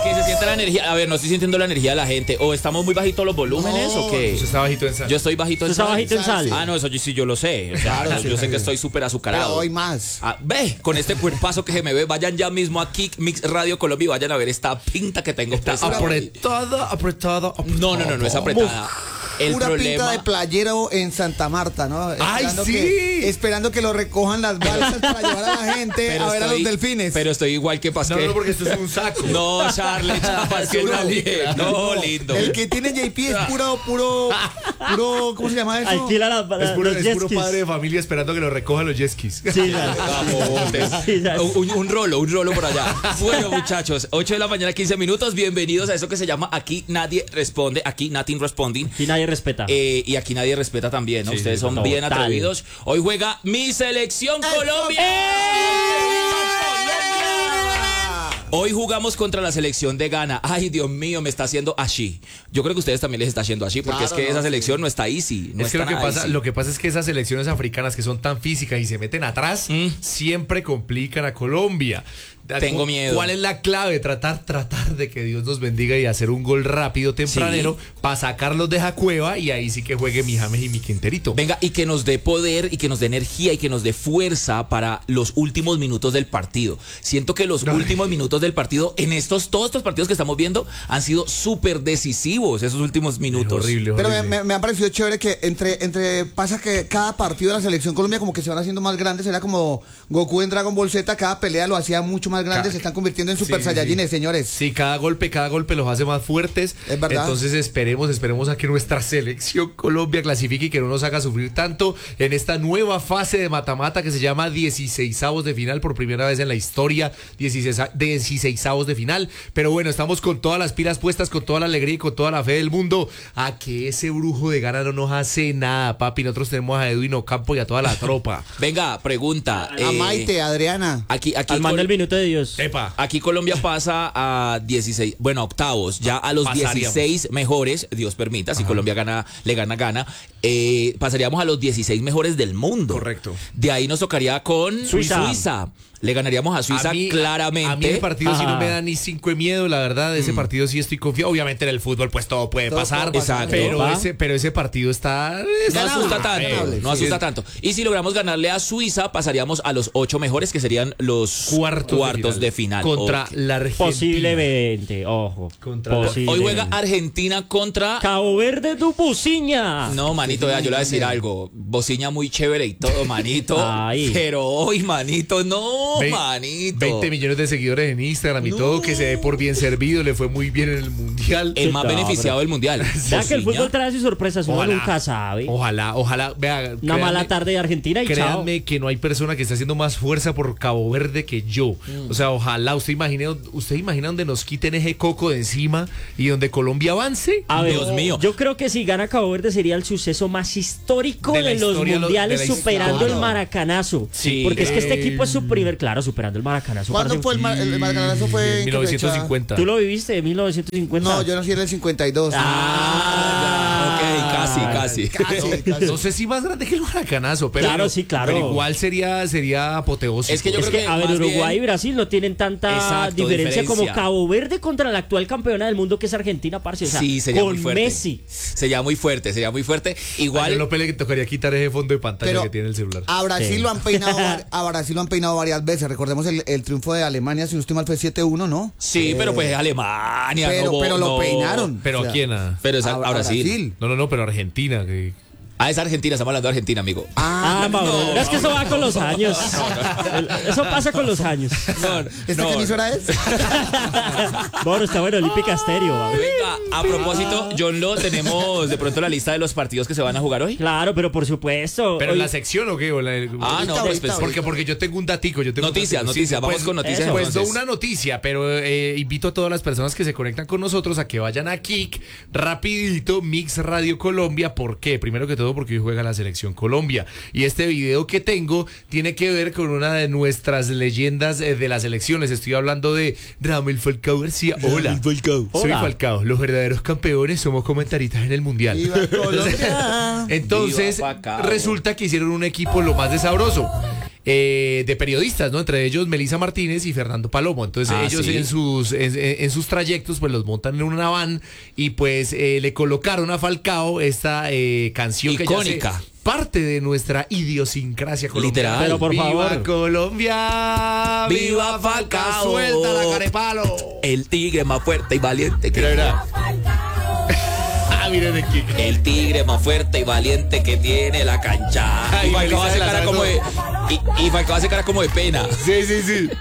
que se sienta la energía. A ver, no estoy sintiendo la energía de la gente. ¿O estamos muy bajitos los volúmenes o qué? Usted está bajito en sal. Yo estoy bajito en Está sal. bajito en sal. Ah, no, eso sí yo lo sé. O sea, Claro, yo sí. sé que estoy súper azucarado. Pero hoy más. Ve, con este cuerpazo que se me ve, vayan ya mismo a Kick Mix Radio Colombia y vayan a ver esta pinta que tengo. Está apretado. No es apretada. El Pura pinta problema... de playero en Santa Marta, ¿no? ¡Ay, sí! Esperando que lo recojan las balsas para llevar a la gente a ver a los delfines. Pero estoy igual que Pasquel. No, porque esto es un saco. No, Charlie, Pasquel, una no, licra. no, lindo. El que tiene JP es puro, ¿cómo se llama eso? Alquila Es puro los jet padre skis. de familia esperando que lo recojan los jet skis. Sí, ya. Camotes. Sí, ya. Un rolo por allá. Bueno, muchachos, 8 de la mañana, 15 minutos. Bienvenidos a eso que se llama Aquí Nadie Responde. Aquí Nothing Responding. Aquí nadie respeta. Y aquí nadie respeta también, ¿no? Sí, Ustedes sí, son total. bien atrevidos. Hoy juega mi selección Colombia. Hoy jugamos contra la selección de Ghana. Ay, Dios mío, me está haciendo así. Yo creo que a ustedes también les está haciendo así, porque Claro, es que no, esa sí. selección no está easy. No Es que está nada easy. lo que pasa es que esas selecciones africanas que son tan físicas y se meten atrás, siempre complican a Colombia. Tengo miedo. ¿Cuál es la clave? Tratar de que Dios nos bendiga y hacer un gol rápido, tempranero, para sacarlos de esa cueva y ahí sí que juegue mi James y mi Quinterito. Venga, y que nos dé poder y que nos dé energía y que nos dé fuerza para los últimos minutos del partido. Siento que los últimos minutos del partido, todos estos partidos que estamos viendo, han sido súper decisivos, esos últimos minutos. Horrible. Pero horrible. me ha parecido chévere que pasa que cada partido de la selección Colombia como que se van haciendo más grandes, era como Goku en Dragon Ball Z, cada pelea lo hacía mucho más grande, se están convirtiendo en Super Sí, Saiyajines, señores. Sí, cada golpe los hace más fuertes. Es verdad. Entonces esperemos a que nuestra selección Colombia clasifique y que no nos haga sufrir tanto en esta nueva fase de mata-mata que se llama 16avos de final, por primera vez en la historia, 16avos de final. Pero bueno, estamos con todas las pilas puestas, con toda la alegría y con toda la fe del mundo a que ese brujo de Ghana no nos hace nada, papi. Nosotros tenemos a Edwin Ocampo y a toda la tropa. Venga, pregunta. A Maite, Adriana. Aquí Al mando del minuto de Dios. Epa. Aquí Colombia pasa a 16, bueno, a octavos, ya a los Pasaríamos. 16 mejores, Dios permita, si Colombia le gana, pasaríamos a los 16 mejores del mundo. Correcto. De ahí nos tocaría con Suiza. Le ganaríamos a Suiza claramente. A mí el partido sí no me da ni 5 de miedo, la verdad. Ese partido sí estoy confiado. Obviamente en el fútbol pues todo puede pasar. puede pasar. Exacto. Pero ese partido está... No asusta tanto, no Sí. asusta tanto. Y si logramos ganarle a Suiza, pasaríamos a los 8 mejores, que serían los cuartos de final. Contra Ok. la Argentina. Posiblemente, ojo. Contra- Hoy juega Argentina contra... Cabo Verde tu pusiña. No, manito, vea, yo le voy a decir algo. Bociña muy chévere y todo, manito. Ay. Pero hoy, manito, no, Ve- manito. 20 millones de seguidores en Instagram y todo, que se dé por bien servido, le fue muy bien en el Mundial. El más No, beneficiado del mundial. Vea que el Bociña. fútbol trae sus sorpresas, uno nunca sabe. Ojalá, vea. Una mala tarde de Argentina y chao. Créanme que no hay persona que esté haciendo más fuerza por Cabo Verde que yo. O sea, ojalá, usted imagina donde nos quiten ese coco de encima y donde Colombia avance. A ver, Dios mío. yo creo que si gana Cabo Verde sería el suceso más histórico De la de los historia, mundiales, de la superando historia. el maracanazo. Sí. Porque es que este equipo es su primer, claro, superando el maracanazo. ¿Cuándo parce. fue el maracanazo? ¿Fue en qué 1950. ¿Tú lo viviste de 1950? No, yo nací en el 52. Ok, casi. No sé si más grande que el maracanazo, pero, Claro, sí, claro. pero igual sería apoteósico. Es que yo Es creo que, que a ver, más Uruguay y bien- Brasil no tienen tanta Exacto, diferencia como diferencia. Cabo Verde contra la actual campeona del mundo que es Argentina, parce. O sea, Sí, sería con muy fuerte. Messi. Sería muy fuerte. Igual Igual. López le tocaría quitar ese fondo de pantalla Pero que tiene el celular. a Brasil Sí. lo han peinado varias veces. Recordemos el triunfo de Alemania, si no estoy mal, fue 7-1, ¿no? Sí, pero pues Alemania. Pero lo no. peinaron. ¿Pero O sea, a quién? Pero es a Brasil. No, pero Argentina. Ah, es Argentina, estamos hablando de Argentina, amigo. Mauro, es que eso va con los años. Eso pasa con los años. ¿Esta qué emisora es? Mauro, está bueno, Olímpica Estéreo. Mauro. Venga, a propósito, John Lo, tenemos de pronto la lista de los partidos que se van a jugar hoy. Claro, pero por supuesto. ¿Pero hoy- en la sección o qué? ¿O Ah, no, pues, Porque yo tengo un datico. Noticias, vamos con noticias. eso. Pues no entonces. una noticia, pero invito a todas las personas que se conectan con nosotros a que vayan a Kik rapidito, Mix Radio Colombia. ¿Por qué? Primero que todo porque hoy juega la selección Colombia. Y este video que tengo tiene que ver con una de nuestras leyendas de las selecciones. Estoy hablando de Ramel Falcao García. Hola. Soy Hola. Falcao. Los verdaderos campeones somos comentaristas en el Mundial. ¡Viva Colombia! Entonces, Viva Falcao. resulta que hicieron un equipo lo más de sabroso. de periodistas, ¿no? Entre ellos Melissa Martínez y Fernando Palomo. Entonces ellos sí. en sus trayectos pues los montan en una van y pues le colocaron a Falcao esta canción icónica. que ya parte de nuestra idiosincrasia colombiana. Literal. Pero por ¡Viva favor. Colombia! ¡Viva Falcao! ¡Suelta la carepalo! El tigre más fuerte y valiente que Miren aquí. El tigre más fuerte y valiente que tiene la cancha. Ay, Y Falcao hace Melissa cara la como de, y Falcao hace cara como de pena. Sí.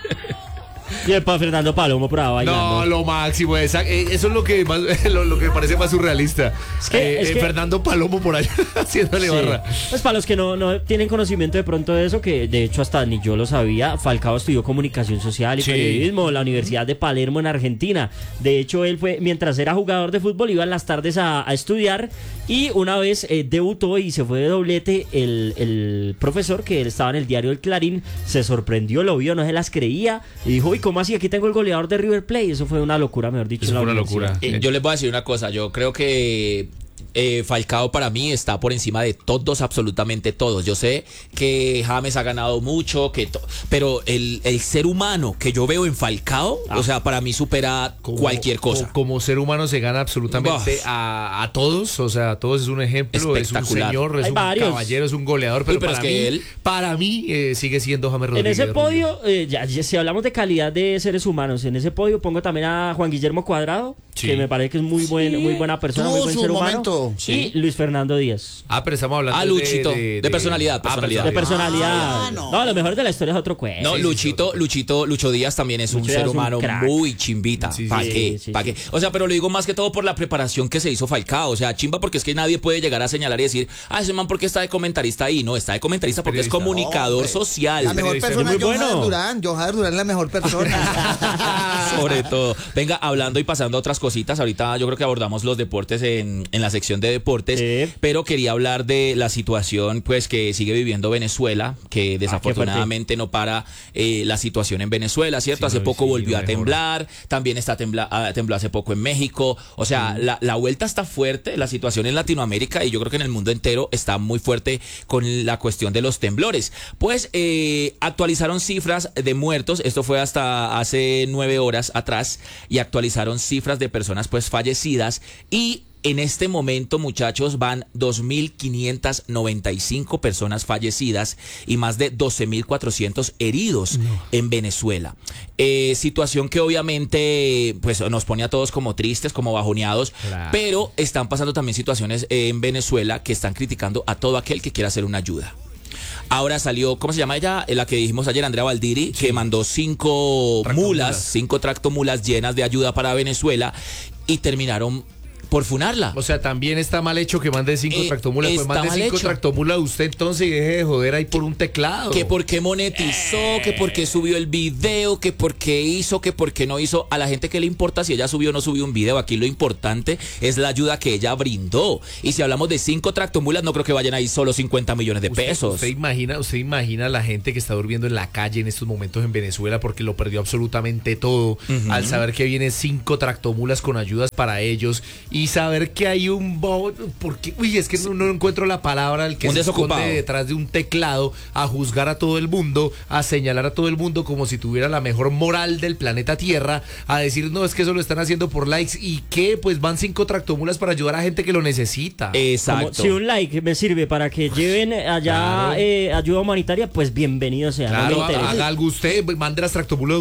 Y el pa Fernando Palomo por ahí bailando. No, lo máximo. Eso es lo que más, lo que me parece más surrealista. Es que- Fernando Palomo por allá haciéndole Sí. barra. Pues para los que no tienen conocimiento de pronto de eso, que de hecho hasta ni yo lo sabía, Falcao estudió comunicación social y Sí. periodismo en la Universidad de Palermo en Argentina. De hecho, él fue, mientras era jugador de fútbol, iba en las tardes a estudiar y una vez debutó y se fue de doblete el profesor, que él estaba en el diario El Clarín, se sorprendió, lo vio, no se las creía y dijo, uy, ¿cómo así? Aquí tengo el goleador de River Plate. Eso fue una locura, mejor dicho. Eso en la fue una universidad. locura. Yo les voy a decir una cosa, yo creo que Falcao para mí está por encima de todos, absolutamente todos. Yo sé que James ha ganado mucho, pero el ser humano que yo veo en Falcao, o sea, para mí supera cualquier cosa. Como ser humano se gana absolutamente a todos, o sea, a todos es un ejemplo, es un Espectacular. señor, es Hay un varios. caballero, es un goleador, pero, Uy, pero para, es que mí, él- para mí sigue siendo James En Rodríguez. ese podio, ya si hablamos de calidad de seres humanos, en ese podio pongo también a Juan Guillermo Cuadrado, Sí. que me parece que es muy buena persona, muy Tuvo buen su ser humano. momento. Sí. Y Luis Fernando Díaz. Pero estamos hablando Luchito, de personalidad, personalidad. De personalidad. no. No, lo mejor de la historia es otro cuento. No, Lucho Díaz también es un Lucho Díaz ser es un humano crack. muy chimbita. Sí, sí, ¿Para sí. qué? Sí, ¿Para sí. qué? O sea, pero lo digo más que todo por la preparación que se hizo Falcao. O sea, chimba porque es que nadie puede llegar a señalar y decir, ese man porque está de comentarista ahí. No, está de comentarista porque es Periodista. comunicador No, social. La mejor periodista, persona muy es John bueno. Jader Durán. John Jader Durán es la mejor persona. Sobre todo. Venga, hablando y pasando a otras cositas. Ahorita yo creo que abordamos los deportes en la sección de deportes. Sí. Pero quería hablar de la situación pues que sigue viviendo Venezuela, que desafortunadamente no para la situación en Venezuela, ¿cierto? Sí, hace no, poco sí, volvió no a mejora. temblar, también tembló hace poco en México. O sea, la vuelta está fuerte, la situación en Latinoamérica y yo creo que en el mundo entero está muy fuerte con la cuestión de los temblores. Pues actualizaron cifras de muertos, esto fue hasta hace 9 horas atrás, y actualizaron cifras de personas pues fallecidas y en este momento, muchachos, van 2.595 personas fallecidas y más de 12.400 heridos en Venezuela. Situación que obviamente pues nos pone a todos como tristes, como bajoneados, Claro. pero están pasando también situaciones en Venezuela que están criticando a todo aquel que quiera hacer una ayuda. Ahora salió, ¿cómo se llama ella? La que dijimos ayer, Andrea Valdiri, que mandó 5 tractomulas llenas de ayuda para Venezuela y terminaron por funarla. O sea, también está mal hecho que mande 5 tractomulas. Pues está mande mal 5 hecho. tractomulas usted entonces y deje de joder ahí por un teclado. Que porque monetizó, que porque subió el video, que porque hizo, que porque no hizo. A la gente que le importa si ella subió o no subió un video. Aquí lo importante es la ayuda que ella brindó. Y si hablamos de 5 tractomulas, no creo que vayan ahí solo 50 millones de pesos. Usted imagina a la gente que está durmiendo en la calle en estos momentos en Venezuela porque lo perdió absolutamente todo, al saber que vienen 5 tractomulas con ayudas para ellos y saber que hay un porque es que no encuentro la palabra, el que Un se desocupado. esconde detrás de un teclado a juzgar a todo el mundo, a señalar a todo el mundo como si tuviera la mejor moral del planeta Tierra, a decir no, es que eso lo están haciendo por likes y que pues van 5 tractomulas para ayudar a gente que lo necesita. Como Exacto. si un like me sirve para que lleven allá Claro. ayuda humanitaria, pues bienvenido sea. no me Claro, interesa. haga algo usted, mande las tractomulas